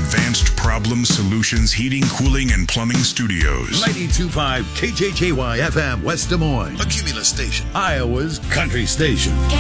Advanced Problem Solutions Heating, Cooling, and Plumbing Studios. 92.5 KJJY FM West Des Moines, a Cumulus station, Iowa's country station.